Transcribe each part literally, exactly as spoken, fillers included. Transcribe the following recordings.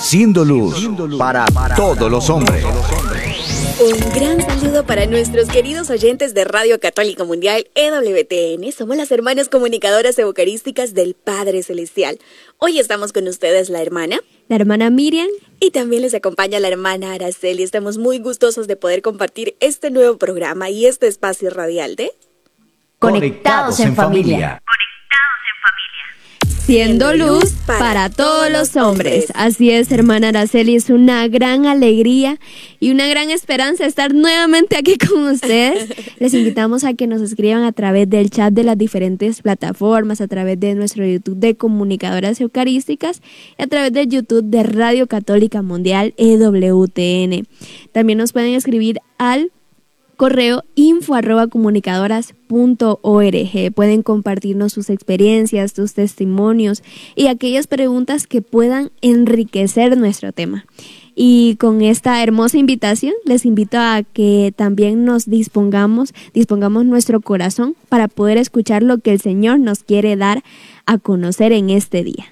siendo luz para todos los hombres. Un gran saludo para nuestros queridos oyentes de Radio Católica Mundial E W T N. Somos las hermanas comunicadoras eucarísticas del Padre Celestial. Hoy estamos con ustedes la hermana, la hermana Miriam, y también les acompaña la hermana Araceli. Estamos muy gustosos de poder compartir este nuevo programa y este espacio radial de Conectados en Familia. Siendo luz para todos los hombres. Así es, hermana Araceli, es una gran alegría y una gran esperanza estar nuevamente aquí con ustedes. Les invitamos a que nos escriban a través del chat de las diferentes plataformas, a través de nuestro YouTube de Comunicadoras Eucarísticas y a través del YouTube de Radio Católica Mundial E W T N. También nos pueden escribir al correo info arroba comunicadoras punto org. Pueden compartirnos sus experiencias, sus testimonios y aquellas preguntas que puedan enriquecer nuestro tema. Y con esta hermosa invitación les invito a que también nos dispongamos, dispongamos nuestro corazón para poder escuchar lo que el Señor nos quiere dar a conocer en este día.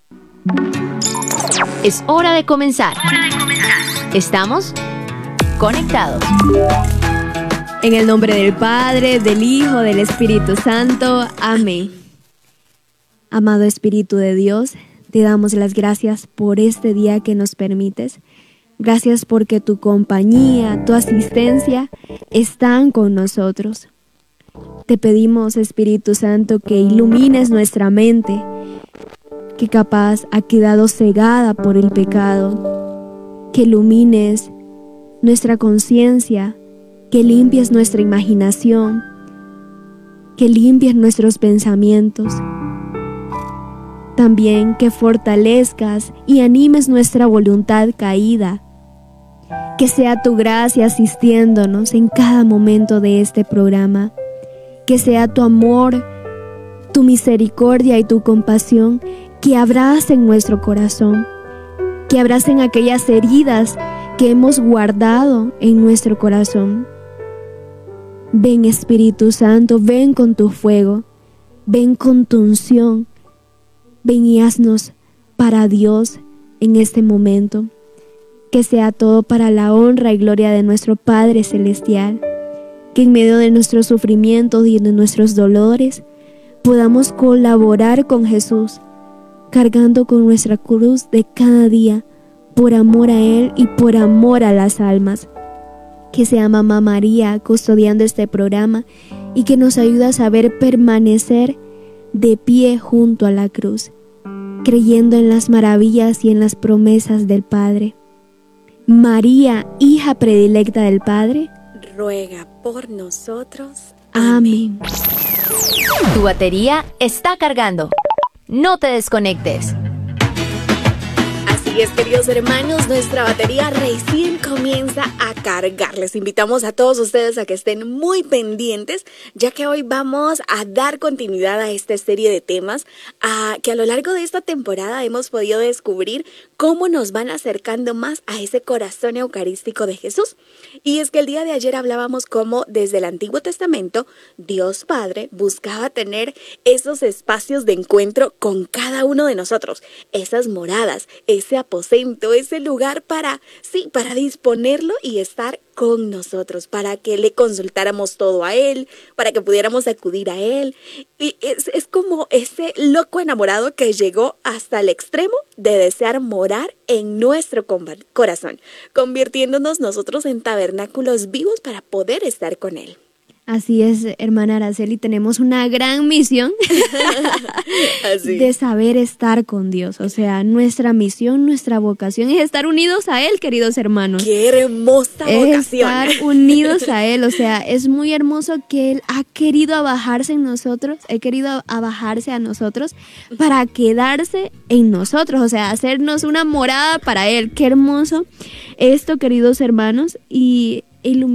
Es hora de comenzar. Hora de comenzar. Estamos conectados. En el nombre del Padre, del Hijo, del Espíritu Santo. Amén. Amado Espíritu de Dios, te damos las gracias por este día que nos permites. Gracias porque tu compañía, tu asistencia están con nosotros. Te pedimos, Espíritu Santo, que ilumines nuestra mente, que capaz ha quedado cegada por el pecado, que ilumines nuestra conciencia, que limpies nuestra imaginación, que limpies nuestros pensamientos. También que fortalezcas y animes nuestra voluntad caída. Que sea tu gracia asistiéndonos en cada momento de este programa. Que sea tu amor, tu misericordia y tu compasión que abracen nuestro corazón. Que abracen aquellas heridas que hemos guardado en nuestro corazón. Ven, Espíritu Santo, ven con tu fuego, ven con tu unción, ven y haznos para Dios en este momento. Que sea todo para la honra y gloria de nuestro Padre Celestial. Que en medio de nuestros sufrimientos y de nuestros dolores podamos colaborar con Jesús, cargando con nuestra cruz de cada día, por amor a Él y por amor a las almas. Que sea Mamá María custodiando este programa y que nos ayude a saber permanecer de pie junto a la cruz, creyendo en las maravillas y en las promesas del Padre. María, hija predilecta del Padre, ruega por nosotros. Amén. Tu batería está cargando. No te desconectes. Así es, queridos hermanos, nuestra batería recién comienza a cargar. Les invitamos a todos ustedes a que estén muy pendientes, ya que hoy vamos a dar continuidad a esta serie de temas a, que a lo largo de esta temporada hemos podido descubrir cómo nos van acercando más a ese corazón eucarístico de Jesús. Y es que el día de ayer hablábamos cómo desde el Antiguo Testamento Dios Padre buscaba tener esos espacios de encuentro con cada uno de nosotros, esas moradas, ese aposento, ese lugar para, sí, para disponerlo y estar con nosotros, para que le consultáramos todo a Él, para que pudiéramos acudir a Él. Y es, es como ese loco enamorado que llegó hasta el extremo de desear morar en nuestro corazón, convirtiéndonos nosotros en tabernáculos vivos para poder estar con Él. Así es, hermana Araceli, tenemos una gran misión Así. de saber estar con Dios. O sea, nuestra misión, nuestra vocación es estar unidos a Él, queridos hermanos. ¡Qué hermosa vocación! Estar unidos a Él, o sea, es muy hermoso que Él ha querido abajarse en nosotros, ha querido abajarse a nosotros para quedarse en nosotros, o sea, hacernos una morada para Él. ¡Qué hermoso esto, queridos hermanos! Y iluminar